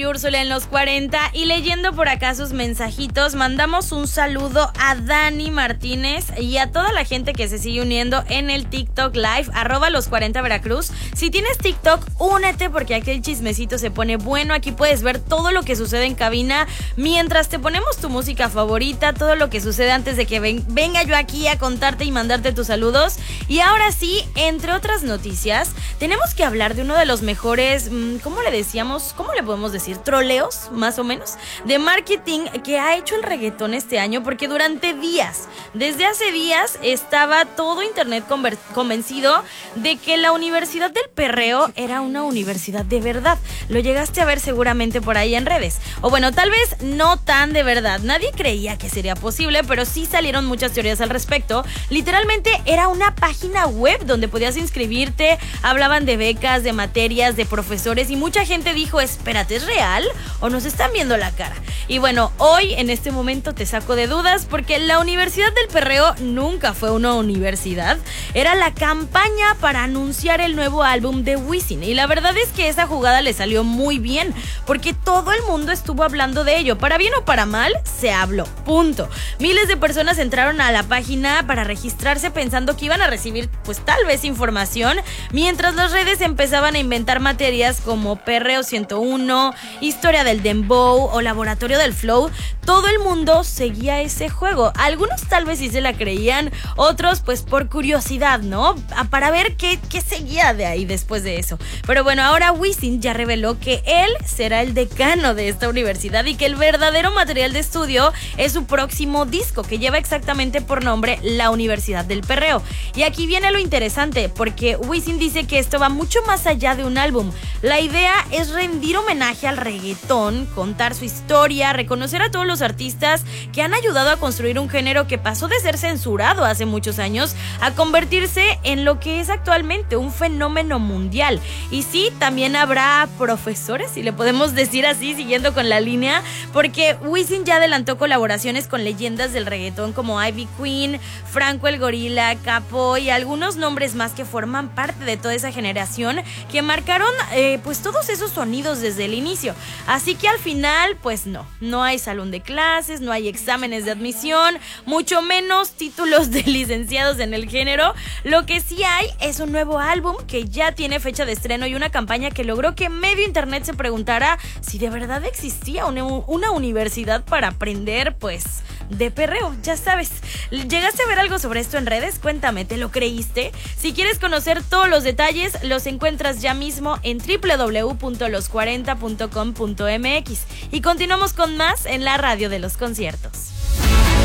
Úrsula en los 40 y leyendo por acá sus mensajitos, mandamos un saludo a Dani Martínez y a toda la gente que se sigue uniendo en el TikTok Live, @los40 Veracruz. Si tienes TikTok, únete porque aquí el chismecito se pone bueno. Aquí puedes ver todo lo que sucede en cabina mientras te ponemos tu música favorita, todo lo que sucede antes de que venga yo aquí a contarte y mandarte tus saludos. Y ahora sí, entre otras noticias, tenemos que hablar de uno de los mejores, ¿cómo le decíamos? ¿Cómo le podemos decir? Troleos, más o menos, de marketing que ha hecho el reggaetón este año, porque durante días, desde hace días, estaba todo internet convencido de que la Universidad del Perreo era una universidad de verdad. Lo llegaste a ver seguramente por ahí en redes. O bueno, tal vez no tan de verdad. Nadie creía que sería posible, pero sí salieron muchas teorías al respecto. Literalmente era una página web donde podías inscribirte, hablaban de becas, de materias, de profesores y mucha gente dijo, espérate, ¿es real o nos están viendo la cara? Y bueno, hoy en este momento te saco de dudas porque la Universidad del Perreo nunca fue una universidad, era la campaña para anunciar el nuevo álbum de Wisin y la verdad es que esa jugada le salió muy bien porque todo el mundo estuvo hablando de ello, para bien o para mal, se habló, punto. Miles de personas entraron a la página para registrarse pensando que iban a recibir pues tal vez información, mientras las redes empezaban a inventar materias como Perreo 101, Historia del Dembow o Laboratorio del Flow. Todo el mundo seguía ese juego. Algunos tal vez sí se la creían, otros pues por curiosidad, ¿no? Para ver qué seguía de ahí después de eso. Pero bueno, ahora Wisin ya reveló que él será el decano de esta universidad y que el verdadero material de estudio es su próximo disco, que lleva exactamente por nombre La Universidad del Perreo. Y aquí viene lo interesante, porque Wisin dice que esto va mucho más allá de un álbum. La idea es rendir homenaje al reggaetón, contar su historia, reconocer a todos los artistas que han ayudado a construir un género que pasó de ser censurado hace muchos años a convertirse en lo que es actualmente un fenómeno mundial. Y sí, también habrá profesores, si le podemos decir así, siguiendo con la línea, porque Wisin ya adelantó colaboraciones con leyendas del reggaetón como Ivy Queen, Franco el Gorila, Capo y algunos nombres más que forman parte de toda esa generación que marcaron pues todos esos sonidos desde el inicio. Así que al final pues no hay salón de clases, no hay exámenes de admisión, mucho menos títulos de licenciados en el género. Lo que sí hay es un nuevo álbum que ya tiene fecha de estreno y una campaña que logró que medio internet se preguntara si de verdad existía una universidad para aprender pues de perreo, ya sabes. ¿Llegaste a ver algo sobre esto en redes? Cuéntame, ¿te lo creíste? Si quieres conocer todos los detalles, los encuentras ya mismo en www.los40.com.mx. Y continuamos con más en la radio de los conciertos.